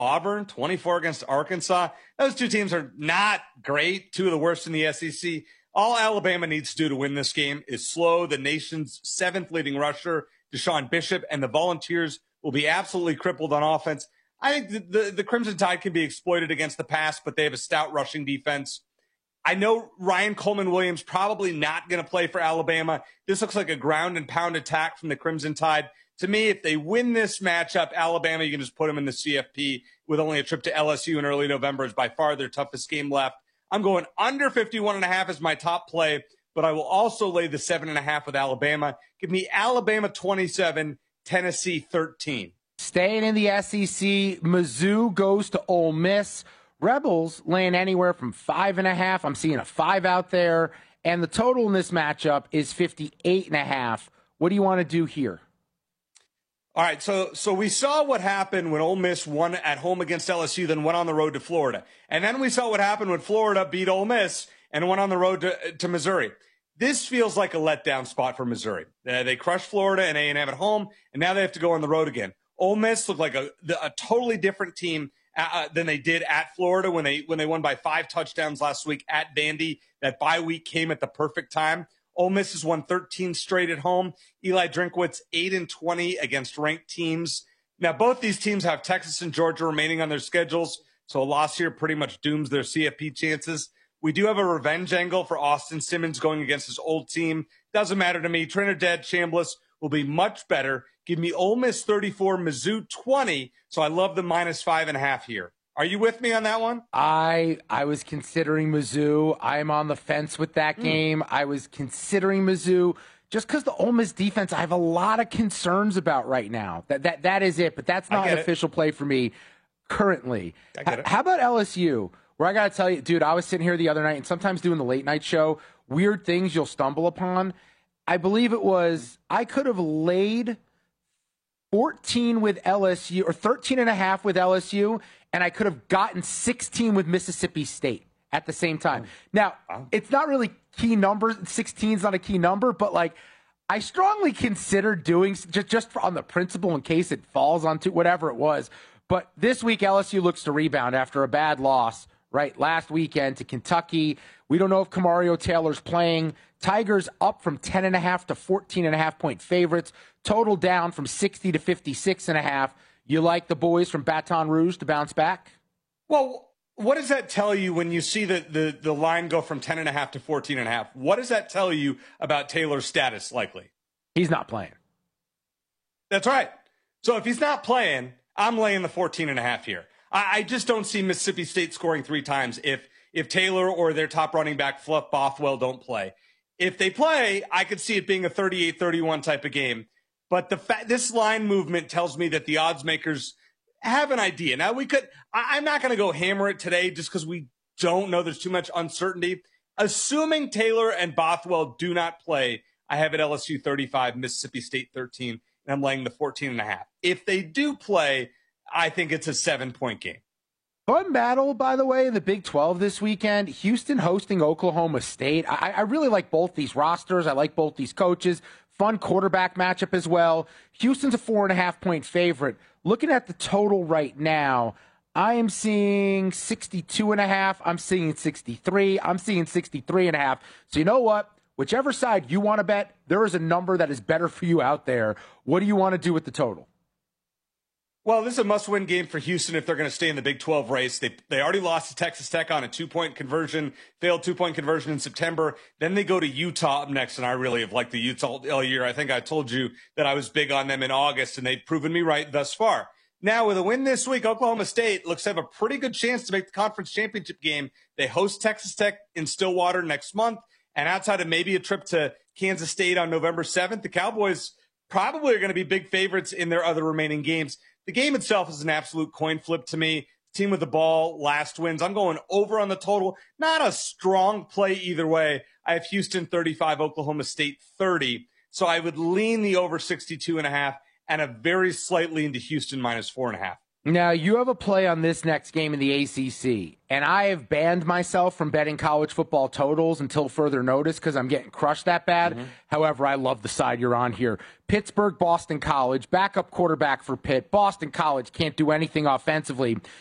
Auburn, 24 against Arkansas. Those two teams are not great, two of the worst in the SEC. All Alabama needs to do to win this game is slow the nation's seventh leading rusher, Deshaun Bishop, and the Volunteers will be absolutely crippled on offense. I think the Crimson Tide can be exploited against the pass, but they have a stout rushing defense. I know Ryan Coleman-Williams probably not going to play for Alabama. This looks like a ground and pound attack from the Crimson Tide. To me, if they win this matchup, Alabama, you can just put them in the CFP with only a trip to LSU in early November is by far their toughest game left. I'm going under 51.5 as my top play, but I will also lay the 7.5 with Alabama. Give me Alabama 27, Tennessee 13. Staying in the SEC, Mizzou goes to Ole Miss. Rebels laying anywhere from 5.5. I'm seeing a 5 out there. And the total in this matchup is 58.5. What do you want to do here? All right, so we saw what happened when Ole Miss won at home against LSU, then went on the road to Florida. And then we saw what happened when Florida beat Ole Miss and went on the road to Missouri. This feels like a letdown spot for Missouri. They crushed Florida and A&M at home, and now they have to go on the road again. Ole Miss looked like a totally different team than they did at Florida when they won by 5 touchdowns last week at Vandy. That bye week came at the perfect time. Ole Miss has won 13 straight at home. Eli Drinkwitz 8-20 against ranked teams. Now, both these teams have Texas and Georgia remaining on their schedules, so a loss here pretty much dooms their CFP chances. We do have a revenge angle for Austin Simmons going against his old team. Doesn't matter to me. Trinidad Chambliss will be much better. Give me Ole Miss 34, Mizzou 20. So I love the minus 5.5 here. Are you with me on that one? I was considering Mizzou. I'm on the fence with that game. I was considering Mizzou just because the Ole Miss defense I have a lot of concerns about right now. That is it, but that's not an official play for me currently. I get it. How about LSU? Where I got to tell you, dude, I was sitting here the other night and sometimes doing the late night show, weird things you'll stumble upon. I believe it was, I could have laid 14 with LSU or 13.5 with LSU, and I could have gotten 16 with Mississippi State at the same time. Now, it's not really key numbers. 16 is not a key number, but like I strongly considered doing just on the principle in case it falls onto whatever it was. But this week, LSU looks to rebound after a bad loss, right, last weekend to Kentucky. We don't know if Kamario Taylor's playing. Tigers up from 10.5 to 14.5 point favorites. Total down from 60 to 56.5. You like the boys from Baton Rouge to bounce back? Well, what does that tell you when you see the line go from 10.5 to 14.5? What does that tell you about Taylor's status likely? He's not playing. That's right. So if he's not playing, I'm laying the 14.5 here. I just don't see Mississippi State scoring 3 times if Taylor or their top running back, Fluff Bothwell, don't play. If they play, I could see it being a 38-31 type of game. But this line movement tells me that the odds makers have an idea. Now, I'm not going to go hammer it today just because we don't know. There's too much uncertainty. Assuming Taylor and Bothwell do not play, I have it LSU 35, Mississippi State 13, and I'm laying the 14.5. If they do play, I think it's a 7-point game. Fun battle, by the way, in the Big 12 this weekend. Houston hosting Oklahoma State. I really like both these rosters. I like both these coaches. Fun quarterback matchup as well. Houston's a 4.5-point favorite. Looking at the total right now, I am seeing 62.5. I'm seeing 63. I'm seeing 63.5. So you know what? Whichever side you want to bet, there is a number that is better for you out there. What do you want to do with the total? Well, this is a must-win game for Houston if they're going to stay in the Big 12 race. They already lost to Texas Tech on a 2-point conversion, failed 2-point conversion in September. Then they go to Utah up next, and I really have liked the Utah all year. I think I told you that I was big on them in August, and they've proven me right thus far. Now, with a win this week, Oklahoma State looks to have a pretty good chance to make the conference championship game. They host Texas Tech in Stillwater next month, and outside of maybe a trip to Kansas State on November 7th, the Cowboys probably are going to be big favorites in their other remaining games. The game itself is an absolute coin flip to me. Team with the ball last wins. I'm going over on the total. Not a strong play either way. I have Houston 35, Oklahoma State 30. So I would lean the over 62.5 and a very slight lean to Houston minus 4.5. Now, you have a play on this next game in the ACC, and I have banned myself from betting college football totals until further notice because I'm getting crushed that bad. However, I love the side you're on here. Pittsburgh, Boston College, backup quarterback for Pitt. Boston College can't do anything offensively.